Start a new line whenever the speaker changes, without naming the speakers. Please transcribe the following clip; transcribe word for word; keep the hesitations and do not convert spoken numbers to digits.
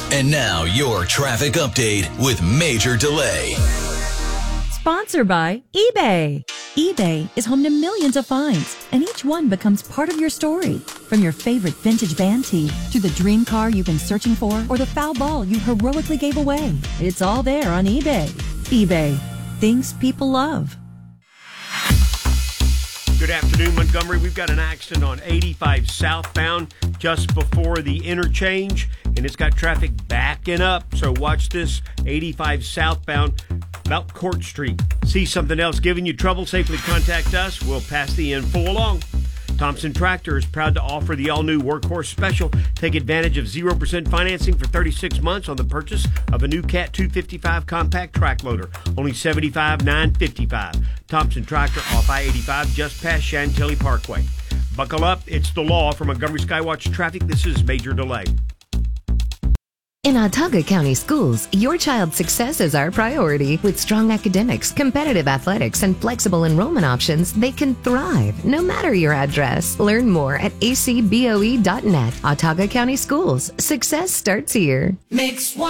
And now your traffic update with Major Delay.
Sponsored by eBay. eBay is home to millions of finds, and each one becomes part of your story. From your favorite vintage band tee to the dream car you've been searching for or the foul ball you heroically gave away. It's all there on eBay. eBay. Things people love.
Good afternoon, Montgomery. We've got an accident on eighty-five southbound just before the interchange, and it's got traffic backing up. So watch this, eighty-five southbound, about Court Street. See something else giving you trouble? Safely contact us. We'll pass the info along. Thompson Tractor is proud to offer the all-new Workhorse Special. Take advantage of zero percent financing for thirty-six months on the purchase of a new Cat two fifty-five compact track loader. Only seventy-five thousand nine hundred fifty-five dollars. Thompson Tractor off I eighty-five just past Chantilly Parkway. Buckle up. It's the law. For Montgomery Skywatch Traffic, this is Major Delay.
In Autauga County Schools, your child's success is our priority. With strong academics, competitive athletics, and flexible enrollment options, they can thrive no matter your address. Learn more at a c b o e dot net. Autauga County Schools. Success starts here.
Mix one.